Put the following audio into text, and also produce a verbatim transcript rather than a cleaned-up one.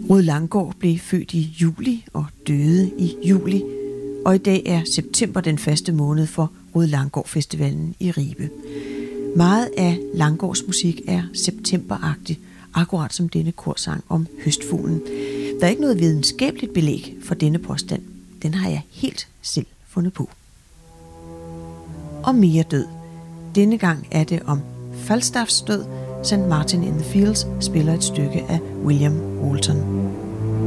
Rued Langgaard blev født i juli og døde i juli, og i dag er september den faste måned for Rued Langgaard Festivalen i Ribe. Meget af Langgaards musik er septemberagtig, akkurat som denne korsang om høstfuglen. Der er ikke noget videnskabeligt belæg for denne påstand. Den har jeg helt selv fundet på. Og mere død. Denne gang er det om Falstaffs død. Saint Martin in the Fields spiller et stykke af William Walton.